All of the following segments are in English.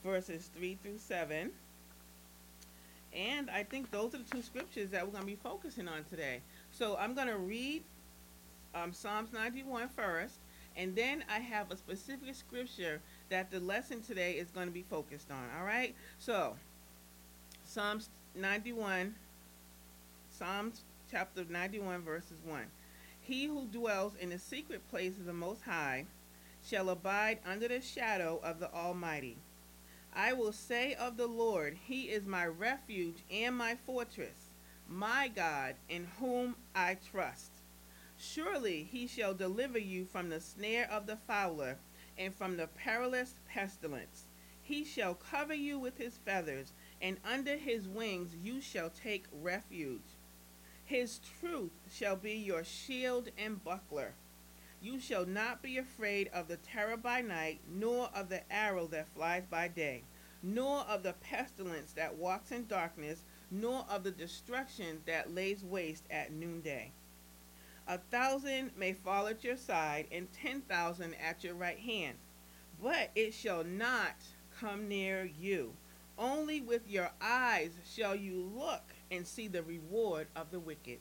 verses 3 through 7. And I think those are the two scriptures that we're going to be focusing on today. So I'm going to read Psalms 91 first, and then I have a specific scripture that the lesson today is going to be focused on. All right? So, Psalms 91, Psalms chapter 91, verses 1. He who dwells in the secret place of the Most High shall abide under the shadow of the Almighty. I will say of the Lord, He is my refuge and my fortress, my God, in whom I trust. Surely He shall deliver you from the snare of the fowler and from the perilous pestilence. He shall cover you with His feathers, and under His wings you shall take refuge. His truth shall be your shield and buckler. You shall not be afraid of the terror by night, nor of the arrow that flies by day, nor of the pestilence that walks in darkness, nor of the destruction that lays waste at noonday. 1,000 may fall at your side, and 10,000 at your right hand, but it shall not come near you. Only with your eyes shall you look and see the reward of the wicked.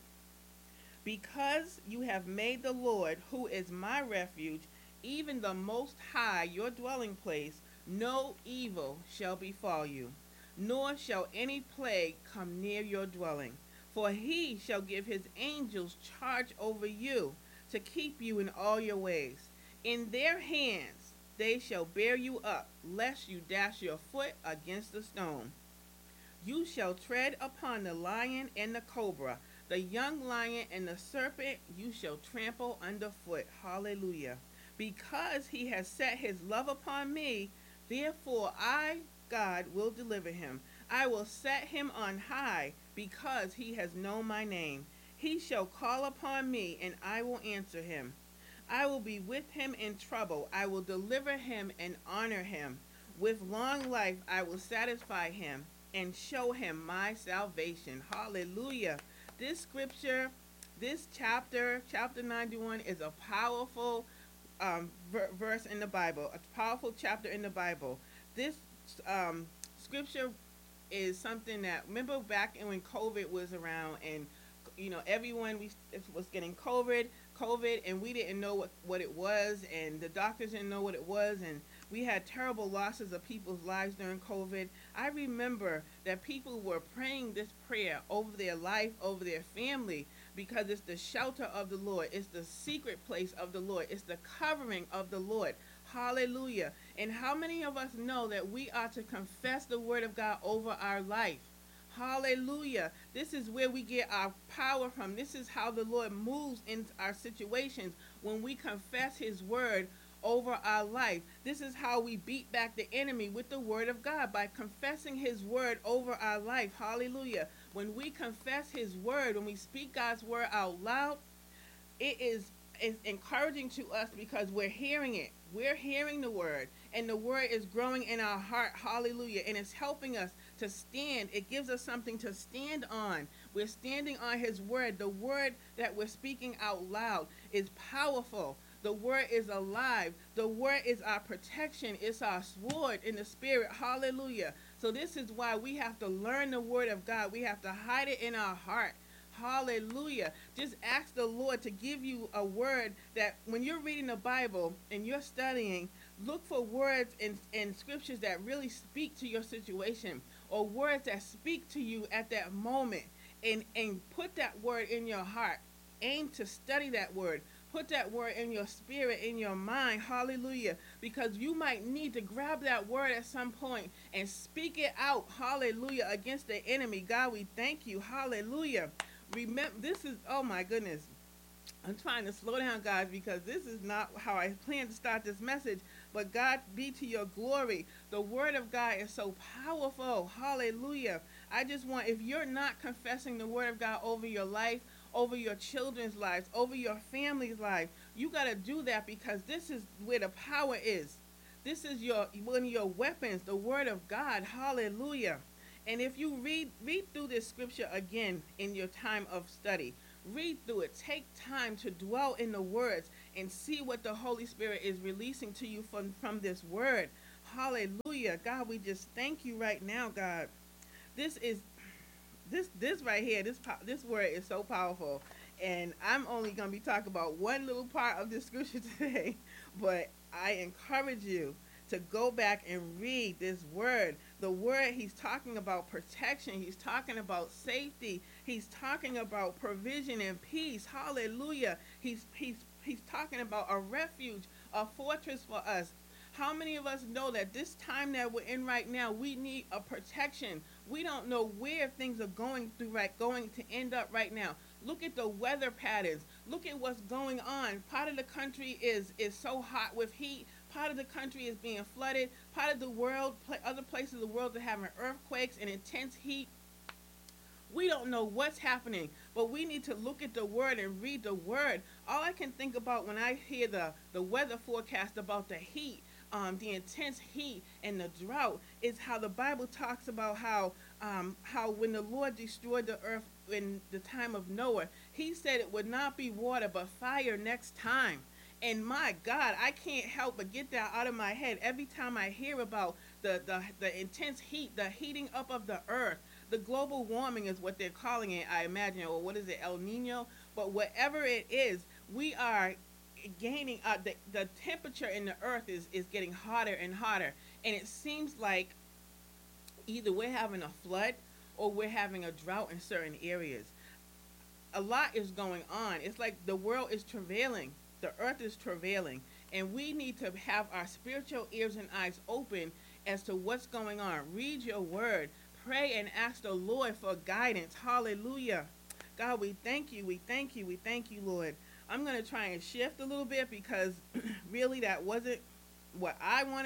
Because you have made the Lord, who is my refuge, even the Most High, your dwelling place, no evil shall befall you, nor shall any plague come near your dwelling. For He shall give His angels charge over you, to keep you in all your ways. In their hands they shall bear you up, lest you dash your foot against a stone. You shall tread upon the lion and the cobra, the young lion and the serpent you shall trample underfoot. Hallelujah. Because He has set His love upon me, therefore I, God, will deliver him. I will set him on high, because he has known my name. He shall call upon me, and I will answer him. I will be with him in trouble. I will deliver him and honor him. With long life I will satisfy him and show him my salvation. Hallelujah. This scripture, this chapter 91, is a powerful verse in the Bible, a powerful chapter in the Bible. This scripture is something that, remember back when COVID was around, and everyone was getting COVID, and we didn't know what it was, and the doctors didn't know what it was, and we had terrible losses of people's lives during COVID. I remember that people were praying this prayer over their life, over their family, because it's the shelter of the Lord. It's the secret place of the Lord. It's the covering of the Lord. Hallelujah. And how many of us know that we are to confess the word of God over our life? Hallelujah. This is where we get our power from. This is how the Lord moves in our situations, when we confess His word over our life. This is how we beat back the enemy with the word of God, by confessing His word over our life. Hallelujah. When we confess His word, when we speak God's word out loud, it is encouraging to us, because we're hearing it. We're hearing the word, and the word is growing in our heart. Hallelujah. And it's helping us to stand. It gives us something to stand on. We're standing on His word. The word that we're speaking out loud is powerful. The word is alive. The word is our protection. It's our sword in the spirit. Hallelujah. So this is why we have to learn the word of God. We have to hide it in our heart. Hallelujah. Just ask the Lord to give you a word, that when you're reading the Bible and you're studying, look for words and scriptures that really speak to your situation, or words that speak to you at that moment, and put that word in your heart. Aim to study that word. Put that word in your spirit, in your mind. Hallelujah. Because you might need to grab that word at some point and speak it out. Hallelujah. Against the enemy. God, we thank you. Hallelujah. Remember, this is, oh my goodness. I'm trying to slow down, guys, because this is not how I planned to start this message. But God be to your glory. The word of God is so powerful. Hallelujah. I just want, if you're not confessing the word of God over your life, over your children's lives, over your family's life, you got to do that, because this is where the power is. This is one of your weapons, the word of God. Hallelujah. And if you read through this scripture again in your time of study, read through it. Take time to dwell in the words and see what the Holy Spirit is releasing to you from this word. Hallelujah. God, we just thank you right now, God. This is this right here. This word is so powerful, and I'm only gonna be talking about one little part of this scripture today, but I encourage you to go back and read this word. The word, he's talking about protection. He's talking about safety. He's talking about provision and peace. Hallelujah. He's talking about a refuge, a fortress for us. How many of us know that this time that we're in right now, we need a protection? We don't know where things are going to end up right now. Look at the weather patterns. Look at what's going on. Part of the country is so hot with heat. Part of the country is being flooded. Part of the world, other places of the world are having earthquakes and intense heat. We don't know what's happening, but we need to look at the word and read the word. All I can think about when I hear the weather forecast about the heat, the intense heat and the drought, is how the Bible talks about how when the Lord destroyed the earth in the time of Noah, he said it would not be water but fire next time. And my God, I can't help but get that out of my head every time I hear about the intense heat, the heating up of the earth. The global warming is what they're calling it, I imagine, or what is it, El Nino? But whatever it is, we are gaining, the temperature in the earth is getting hotter and hotter. And it seems like either we're having a flood or we're having a drought in certain areas. A lot is going on. It's like the world is travailing. The earth is travailing. And we need to have our spiritual ears and eyes open as to what's going on. Read your word. Pray and ask the Lord for guidance. Hallelujah. God, we thank you. We thank you. We thank you, Lord. I'm going to try and shift a little bit because really that wasn't what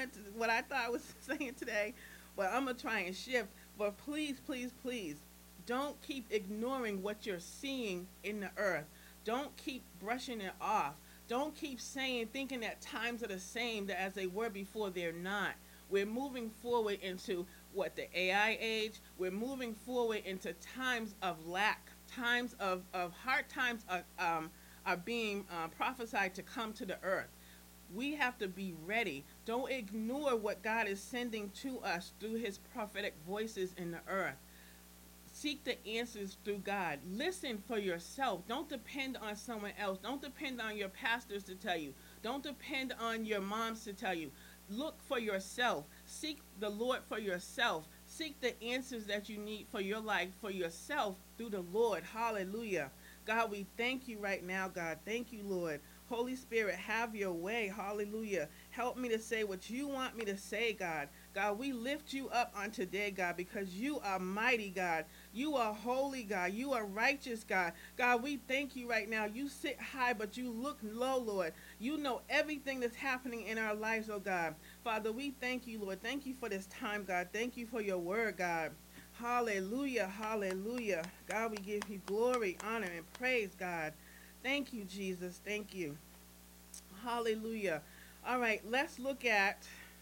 I thought I was saying today. But I'm going to try and shift. But please, please, please, don't keep ignoring what you're seeing in the earth. Don't keep brushing it off. Don't keep thinking that times are the same as they were before. They're not. We're moving forward into the AI age. We're moving forward into times of lack, times of hard times are being prophesied to come to the earth. We have to be ready. Don't ignore what God is sending to us through his prophetic voices in the earth. Seek the answers through God. Listen for yourself. Don't depend on someone else. Don't depend on your pastors to tell you. Don't depend on your moms to tell you. Look for yourself. Seek the Lord for yourself. Seek the answers that you need for your life, for yourself, through the Lord. Hallelujah. God, we thank you right now, God. Thank you, Lord. Holy Spirit, have your way. Hallelujah. Help me to say what you want me to say, God. God, we lift you up on today, God, because you are mighty, God. You are holy, God. You are righteous, God. God, we thank you right now. You sit high, but you look low, Lord. You know everything that's happening in our lives, oh God. Father, we thank you, Lord. Thank you for this time, God. Thank you for your word, God. Hallelujah, hallelujah. God, we give you glory, honor, and praise, God. Thank you, Jesus. Thank you. Hallelujah. All right, let's look at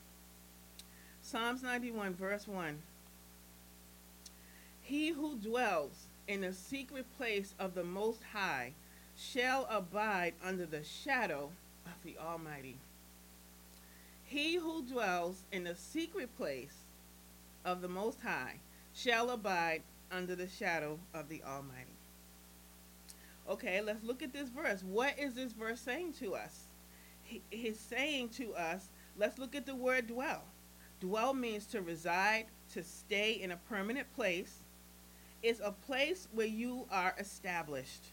Psalms 91, verse 1. He who dwells in the secret place of the Most High shall abide under the shadow of the Almighty. He who dwells in the secret place of the Most High shall abide under the shadow of the Almighty. Okay, let's look at this verse. What is this verse saying to us? He's saying to us, let's look at the word dwell. Dwell means to reside, to stay in a permanent place. It's a place where you are established.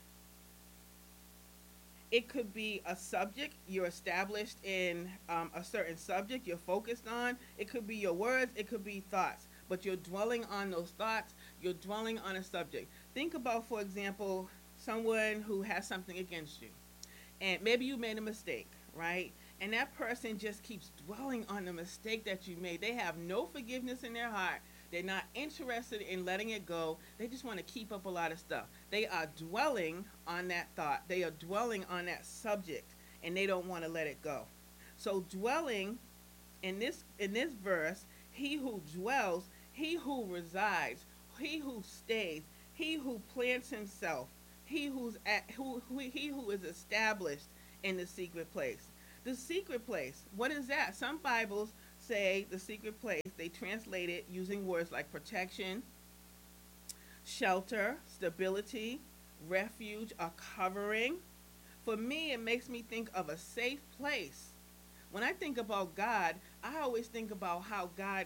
It could be a subject. You're established in a certain subject you're focused on. It could be your words. It could be thoughts. But you're dwelling on those thoughts. You're dwelling on a subject. Think about, for example, someone who has something against you. And maybe you made a mistake, right? And that person just keeps dwelling on the mistake that you made. They have no forgiveness in their heart. They're not interested in letting it go. They just want to keep up a lot of stuff. They are dwelling on that thought. They are dwelling on that subject, and they don't want to let it go. So dwelling in this verse, he who dwells, he who resides, he who stays, he who plants himself, he who is established in the secret place. The secret place, what is that? Some Bibles say the secret place, they translate it using words like protection, shelter, stability, refuge, or covering. For me, it makes me think of a safe place. When I think about God, I always think about how God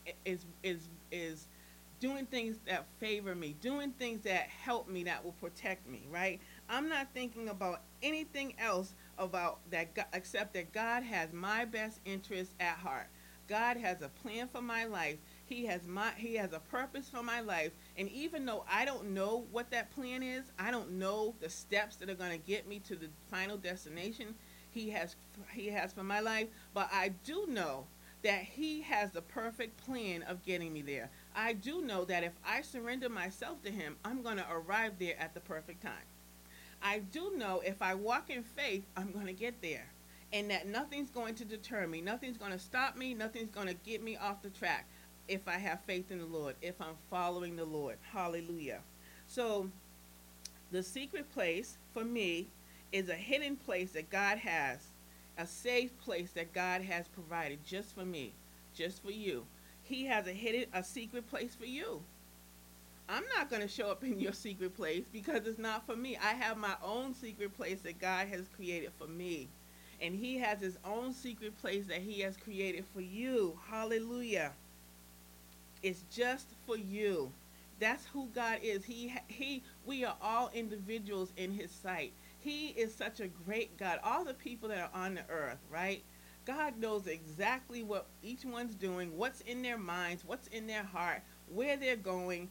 is doing things that favor me, doing things that help me, that will protect me, right? I'm not thinking about anything else about that except that God has my best interest at heart. God has a plan for my life. He has a purpose for my life. And even though I don't know what that plan is, I don't know the steps that are going to get me to the final destination he has he has for my life, but I do know that he has the perfect plan of getting me there. I do know that if I surrender myself to him, I'm going to arrive there at the perfect time. I do know if I walk in faith, I'm going to get there. And that nothing's going to deter me. Nothing's going to stop me. Nothing's going to get me off the track if I have faith in the Lord, if I'm following the Lord. Hallelujah. So, the secret place for me is a hidden place that God has, a safe place that God has provided just for me, just for you. He has a secret place for you. I'm not going to show up in your secret place because it's not for me. I have my own secret place that God has created for me. And he has his own secret place that he has created for you. Hallelujah. It's just for you. That's who God is. We are all individuals in his sight. He is such a great God. All the people that are on the earth, right? God knows exactly what each one's doing, what's in their minds, what's in their heart, where they're going.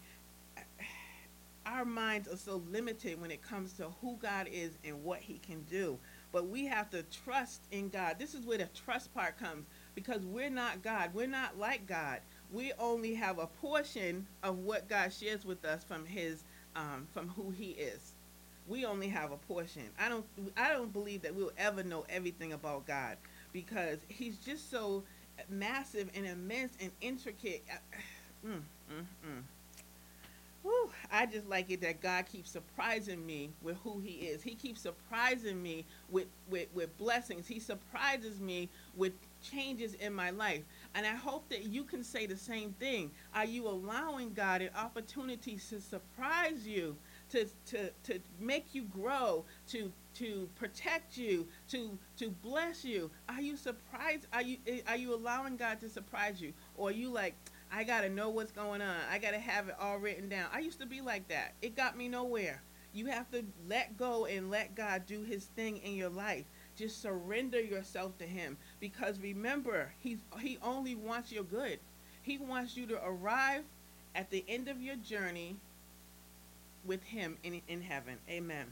Our minds are so limited when it comes to who God is and what he can do. But we have to trust in God. This is where the trust part comes because we're not God. We're not like God. We only have a portion of what God shares with us from who he is. We only have a portion. I don't believe that we'll ever know everything about God because he's just so massive and immense and intricate. Mm, mm, mm. Whew, I just like it that God keeps surprising me with who he is. He keeps surprising me with blessings. He surprises me with changes in my life. And I hope that you can say the same thing. Are you allowing God an opportunity to surprise you, to make you grow, to protect you, to bless you? Are you surprised? Are you allowing God to surprise you? Or are you like, I gotta know what's going on. I gotta have it all written down. I used to be like that. It got me nowhere. You have to let go and let God do his thing in your life. Just surrender yourself to him. Because remember, he only wants your good. He wants you to arrive at the end of your journey with him in heaven. Amen.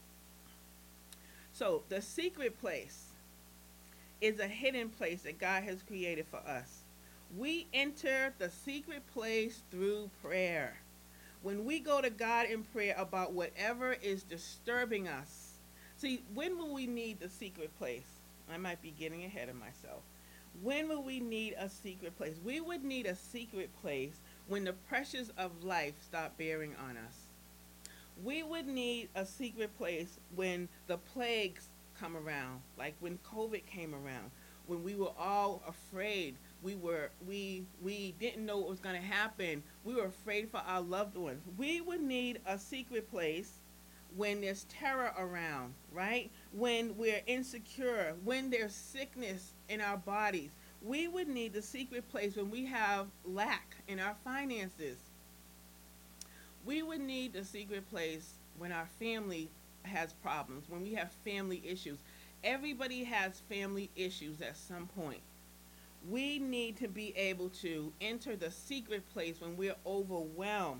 So the secret place is a hidden place that God has created for us. We enter the secret place through prayer. When we go to God in prayer about whatever is disturbing us. See, when will we need the secret place? I might be getting ahead of myself. When will we need a secret place? We would need a secret place when the pressures of life stop bearing on us. We would need a secret place when the plagues come around, like when COVID came around, when we were all afraid. We didn't know what was going to happen. We were afraid for our loved ones. We would need a secret place when there's terror around, right? When we're insecure, when there's sickness in our bodies. We would need the secret place when we have lack in our finances. We would need the secret place when our family has problems, when we have family issues. Everybody has family issues at some point. We need to be able to enter the secret place when we're overwhelmed.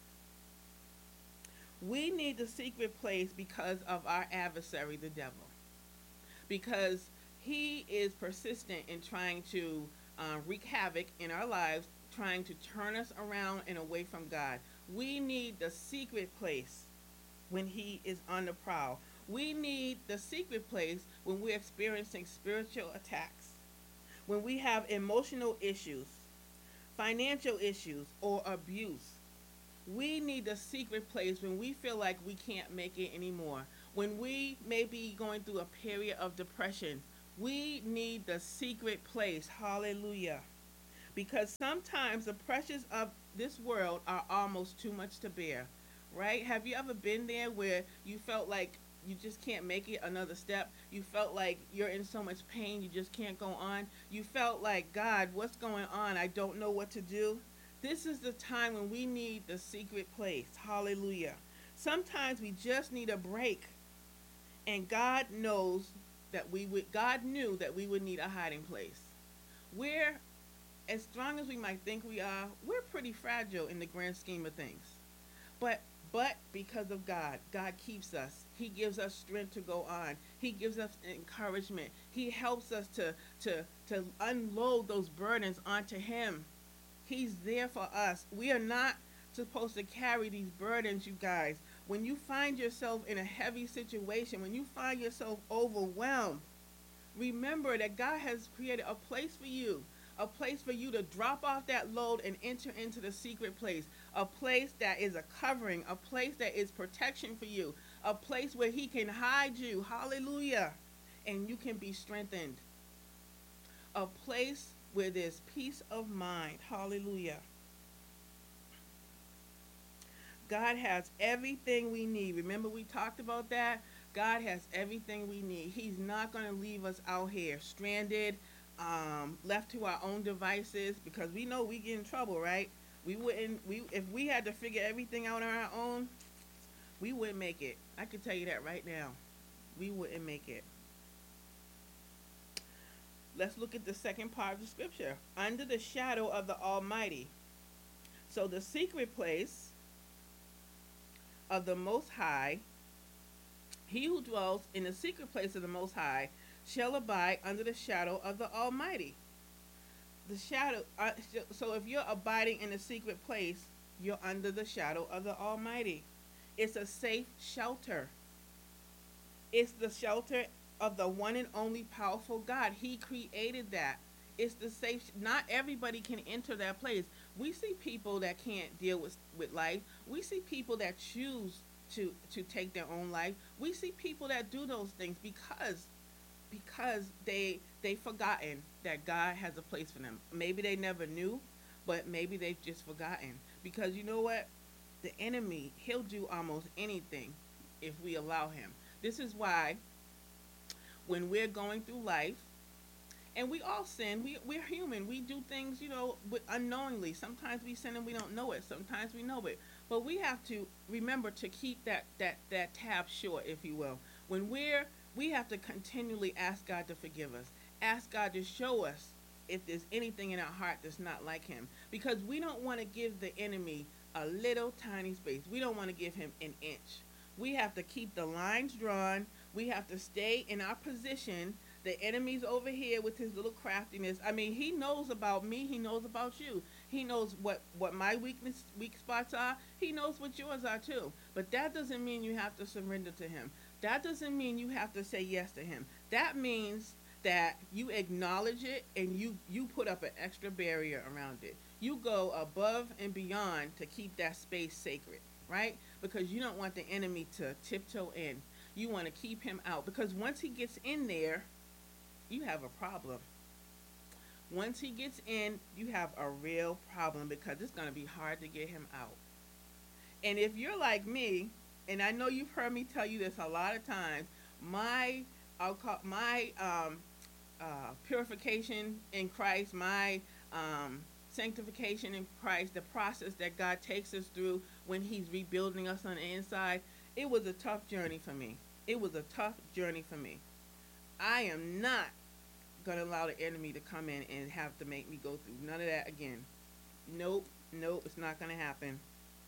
We need the secret place because of our adversary, the devil. Because he is persistent in trying to wreak havoc in our lives, trying to turn us around and away from God. We need the secret place when he is on the prowl. We need the secret place when we're experiencing spiritual attacks, when we have emotional issues, financial issues, or abuse. We need the secret place when we feel like we can't make it anymore, when we may be going through a period of depression We need the secret place. Hallelujah. Because sometimes the pressures of this world are almost too much to bear, right? Have you ever been there where you felt like you just can't make it another step? You felt like you're in so much pain, you just can't go on. You felt like, God, what's going on? I don't know what to do. This is the time when we need the secret place. Hallelujah. Sometimes we just need a break, and God knew that we would need a hiding place. We're as strong as we might think we are, we're pretty fragile in the grand scheme of things. But because of God, God keeps us. He gives us strength to go on. He gives us encouragement. He helps us to unload those burdens onto Him. He's there for us. We are not supposed to carry these burdens, you guys. When you find yourself in a heavy situation, when you find yourself overwhelmed, remember that God has created a place for you to drop off that load and enter into the secret place, a place that is a covering, a place that is protection for you, a place where He can hide you. Hallelujah. And you can be strengthened. A place where there's peace of mind. Hallelujah. God has everything we need. Remember, we talked about that? God has everything we need. He's not going to leave us out here stranded, left to our own devices, because we know we get in trouble, right? If we had to figure everything out on our own, we wouldn't make it. I can tell you that right now. We wouldn't make it. Let's look at the second part of the scripture. Under the shadow of the Almighty. So the secret place of the Most High, he who dwells in the secret place of the Most High shall abide under the shadow of the Almighty. The shadow, so if you're abiding in the secret place, you're under the shadow of the Almighty. It's a safe shelter. It's the shelter of the one and only powerful God. He created that. It's the safe. Not everybody can enter that place. We see people that can't deal with life. We see people that choose to take their own life. We see people that do those things because they've forgotten that God has a place for them. Maybe they never knew, but maybe they've just forgotten. Because you know what? The enemy, he'll do almost anything if we allow him. This is why when we're going through life, and we all sin, we're human. We do things, unknowingly. Sometimes we sin and we don't know it. Sometimes we know it. But we have to remember to keep that tab short, if you will. When we have to continually ask God to forgive us. Ask God to show us if there's anything in our heart that's not like Him. Because we don't want to give the enemy a little tiny space. We don't want to give him an inch. We have to keep the lines drawn. We have to stay in our position. The enemy's over here with his little craftiness. I mean, he knows about me. He knows about you. He knows what my weak spots are. He knows what yours are too. But that doesn't mean you have to surrender to him. That doesn't mean you have to say yes to him. That means that you acknowledge it and you put up an extra barrier around it. You go above and beyond to keep that space sacred, right? Because you don't want the enemy to tiptoe in. You want to keep him out. Because once he gets in there, you have a problem. Once he gets in, you have a real problem because it's going to be hard to get him out. And if you're like me, and I know you've heard me tell you this a lot of times, I'll call my purification in Christ, my sanctification in Christ, the process that God takes us through when He's rebuilding us on the inside, it was a tough journey for me. It was a tough journey for me. I am not going to allow the enemy to come in and have to make me go through none of that again. Nope, it's not going to happen.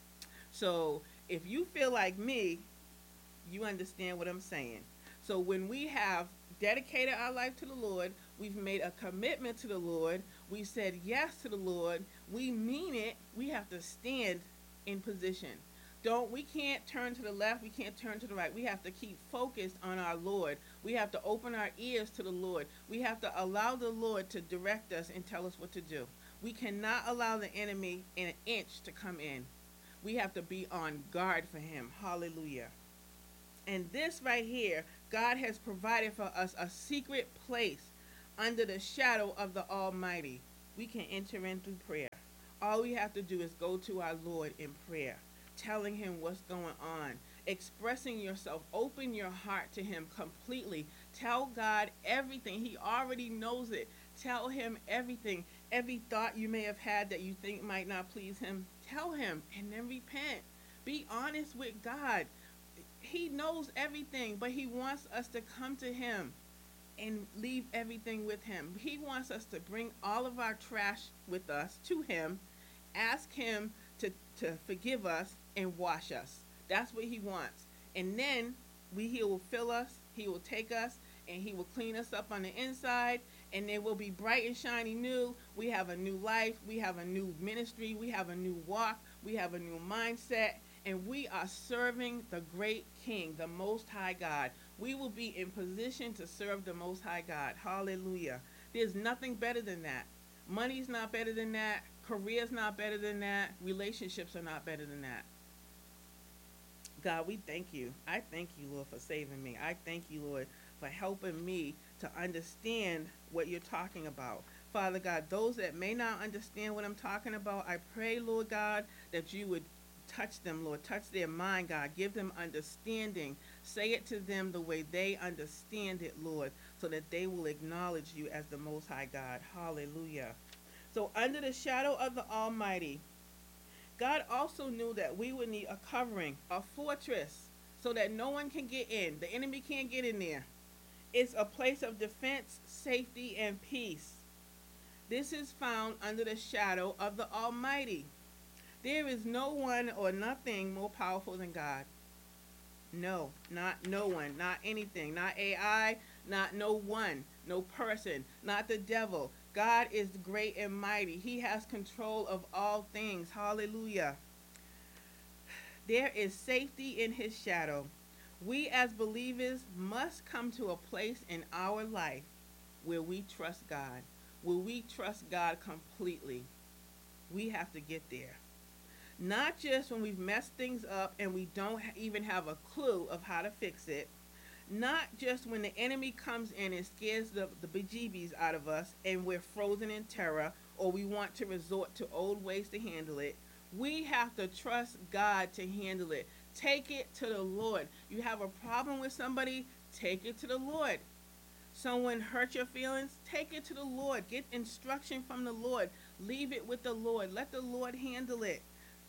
So if you feel like me, you understand what I'm saying. So when we have dedicated our life to the Lord, we've made a commitment to the Lord, we said yes to the Lord, we mean it, we have to stand in position. We can't turn to the left, we can't turn to the right. We have to keep focused on our Lord. We have to open our ears to the Lord. We have to allow the Lord to direct us and tell us what to do. We cannot allow the enemy in an inch to come in. We have to be on guard for him. Hallelujah. And this right here, God has provided for us a secret place under the shadow of the Almighty. We can enter in through prayer. All we have to do is go to our Lord in prayer, telling him what's going on, expressing yourself, open your heart to him completely. Tell God everything. He already knows it. Tell him everything. Every thought you may have had that you think might not please him, tell him and then repent. Be honest with God. He knows everything, but he wants us to come to him and leave everything with him. He wants us to bring all of our trash with us to him, ask him to forgive us and wash us. That's what he wants. And then he will fill us, he will take us, and he will clean us up on the inside, and then we'll be bright and shiny new. We have a new life, we have a new ministry, we have a new walk, we have a new mindset, and we are serving the great King, the Most High God. We will be in position to serve the Most High God. Hallelujah. There's nothing better than that. Money's not better than that. Career's not better than that. Relationships are not better than that. God, we thank you. I thank you, Lord, for saving me. I thank you, Lord, for helping me to understand what you're talking about. Father God, those that may not understand what I'm talking about, I pray, Lord God, that you would touch them, Lord. Touch their mind, God. Give them understanding. Say it to them the way they understand it, Lord, so that they will acknowledge you as the Most High God. Hallelujah. So under the shadow of the Almighty, God also knew that we would need a covering, a fortress, so that no one can get in. The enemy can't get in there. It's a place of defense, safety, and peace. This is found under the shadow of the Almighty. There is no one or nothing more powerful than God. No, not no one, not anything, not AI, not no one, no person, not the devil. God is great and mighty. He has control of all things. Hallelujah. There is safety in his shadow. We as believers must come to a place in our life where we trust God, where we trust God completely. We have to get there. Not just when we've messed things up and we don't even have a clue of how to fix it. Not just when the enemy comes in and scares the bejeebies out of us and we're frozen in terror or we want to resort to old ways to handle it. We have to trust God to handle it. Take it to the Lord. You have a problem with somebody, take it to the Lord. Someone hurt your feelings, take it to the Lord. Get instruction from the Lord. Leave it with the Lord. Let the Lord handle it.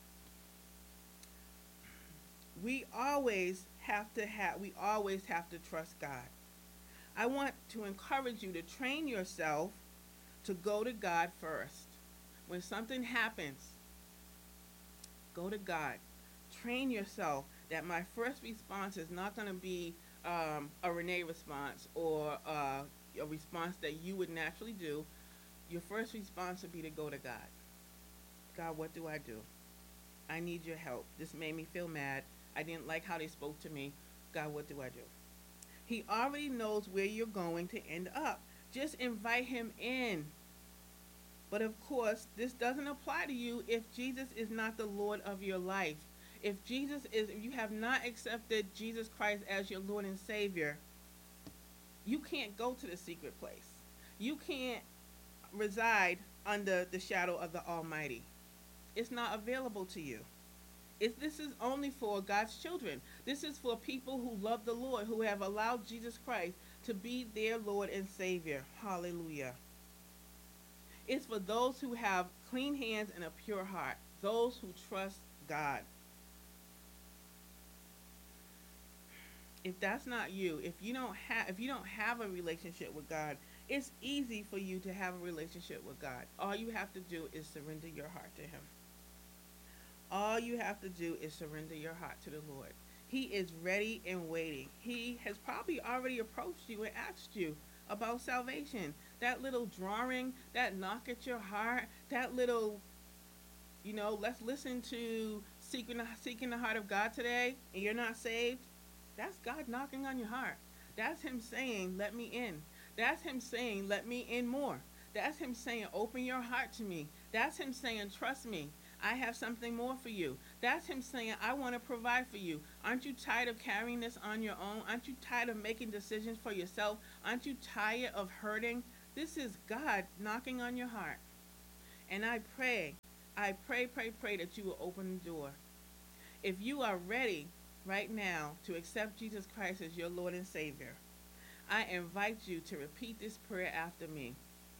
We always have to trust God. I want to encourage you to train yourself to go to God first. When something happens, go to God. Train yourself that my first response is not going to be a Renee response or a response that you would naturally do. Your first response would be to go to God. God, what do I do? I need your help. This made me feel mad. I didn't like how they spoke to me. God, what do I do? He already knows where you're going to end up. Just invite him in. But of course, this doesn't apply to you if Jesus is not the Lord of your life. If you have not accepted Jesus Christ as your Lord and Savior, you can't go to the secret place. You can't reside under the shadow of the Almighty. It's not available to you. This is only for God's children. This is for people who love the Lord, who have allowed Jesus Christ to be their Lord and Savior. Hallelujah. It's for those who have clean hands and a pure heart, those who trust God. If that's not you, if you don't have a relationship with God, it's easy for you to have a relationship with God. All you have to do is surrender your heart to him. All you have to do is surrender your heart to the Lord. He is ready and waiting. He has probably already approached you and asked you about salvation. That little drawing, that knock at your heart, that little, let's listen to Seeking the Heart of God today, and you're not saved. That's God knocking on your heart. That's him saying, let me in. That's him saying, let me in more. That's him saying, open your heart to me. That's him saying, trust me. I have something more for you. That's him saying, I want to provide for you. Aren't you tired of carrying this on your own? Aren't you tired of making decisions for yourself? Aren't you tired of hurting? This is God knocking on your heart. And I pray that you will open the door. If you are ready right now to accept Jesus Christ as your Lord and Savior, I invite you to repeat this prayer after me.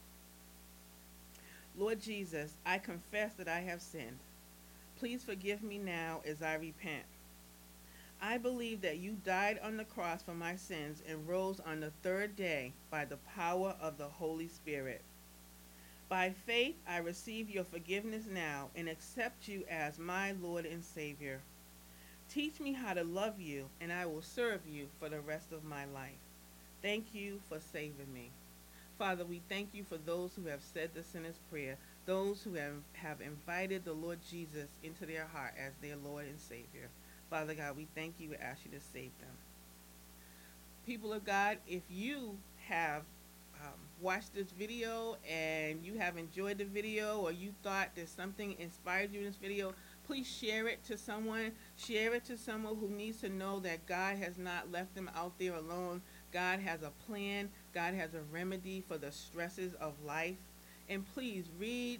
Lord Jesus, I confess that I have sinned. Please forgive me now as I repent. I believe that you died on the cross for my sins and rose on the third day by the power of the Holy Spirit. By faith, I receive your forgiveness now and accept you as my Lord and Savior. Teach me how to love you, and I will serve you for the rest of my life. Thank you for saving me. Father, we thank you for those who have said the sinner's prayer, those who have invited the Lord Jesus into their heart as their Lord and Savior. Father God, we thank you and ask you to save them. People of God, if you have watched this video and you have enjoyed the video, or you thought that something inspired you in this video, please share it to someone. Share it to someone who needs to know that God has not left them out there alone. God has a plan. God has a remedy for the stresses of life. And please read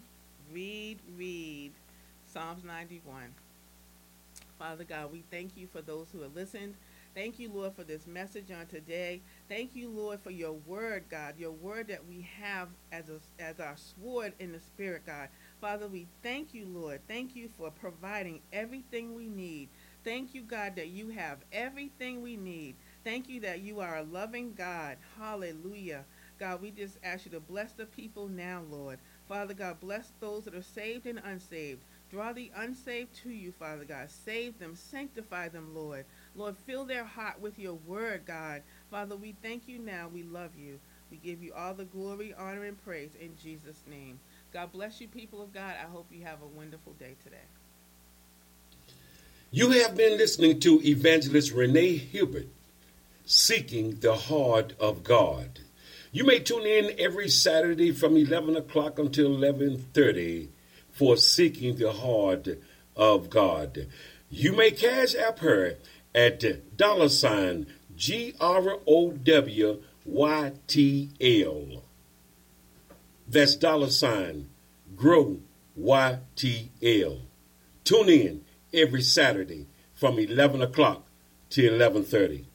Psalms 91. Father God, we thank you for those who have listened. Thank you, Lord, for this message on today. Thank you, Lord, for your word, God, your word that we have as our sword in the Spirit, God. Father, we thank you, Lord. Thank you for providing everything we need. Thank you, God, that you have everything we need. Thank you that you are a loving God. Hallelujah. God, we just ask you to bless the people now, Lord. Father God, bless those that are saved and unsaved. Draw the unsaved to you, Father God. Save them, sanctify them, Lord. Lord, fill their heart with your word, God. Father, we thank you now. We love you. We give you all the glory, honor, and praise in Jesus' name. God bless you, people of God. I hope you have a wonderful day today. You have been listening to Evangelist Renee Hubert, Seeking the Heart of God. You may tune in every Saturday from 11 o'clock until 11:30 for Seeking the Heart of God. You may cash app her at $GROWYTL. That's $GROWYTL. Tune in every Saturday from 11 o'clock to 11:30.